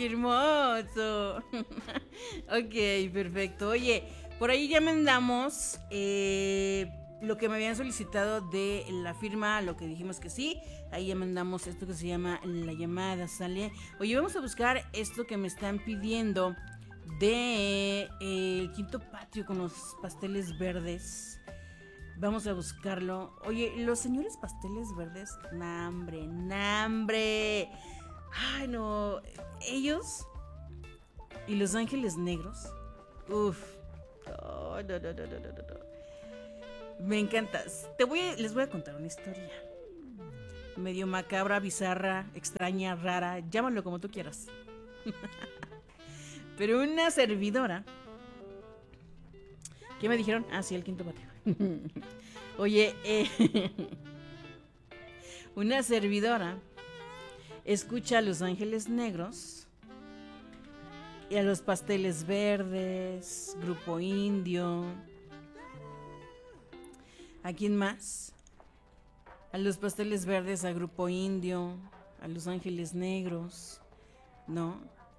qué hermoso! Ok, perfecto. Oye, por ahí ya mandamos lo que me habían solicitado de la firma, lo que dijimos que sí. Ahí ya mandamos esto que se llama la llamada, ¿sale? Oye, vamos a buscar esto que me están pidiendo de el quinto patio con los pasteles verdes. Vamos a buscarlo. Oye, los señores pasteles verdes, ¡nambre, nambre! Ay, no. Ellos y los ángeles negros. Uf. Oh, no, no, no, no, no, no. Me encanta. Les voy a contar una historia. Medio macabra, bizarra, extraña, rara. Llámalo como tú quieras. Pero una servidora. ¿Qué me dijeron? Ah, sí, el quinto patio. Oye, una servidora escucha a los ángeles negros y a los pasteles verdes, Grupo Indio. ¿A quién más? A los pasteles verdes, a Grupo Indio, a los ángeles negros, ¿no?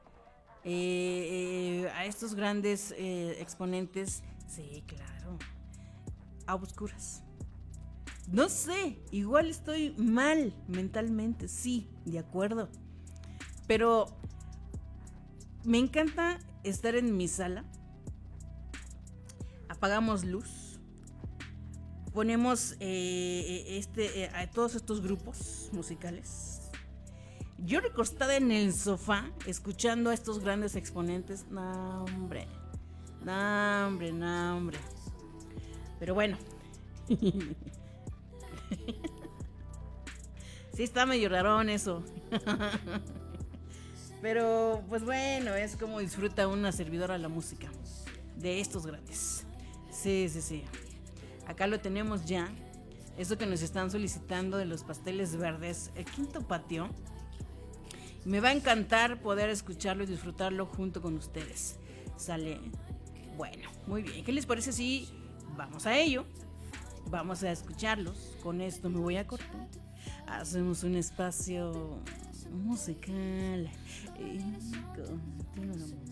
A estos grandes exponentes, sí, claro, a oscuras. No sé, igual estoy mal mentalmente, sí, de acuerdo. Pero me encanta estar en mi sala. Apagamos luz. Ponemos a todos estos grupos musicales. Yo recostada en el sofá, escuchando a estos grandes exponentes. No, hombre. No, hombre, no, hombre. Pero bueno. Sí está medio rarón eso. Pero pues bueno, es como disfruta una servidora la música de estos grandes. Sí, sí, sí. Acá lo tenemos ya. Eso que nos están solicitando de los pasteles verdes, el quinto patio. Me va a encantar poder escucharlo y disfrutarlo junto con ustedes. ¿Sale? Bueno, muy bien. ¿Qué les parece si vamos a ello? Vamos a escucharlos. Con esto me voy a cortar. Hacemos un espacio musical y continuamos.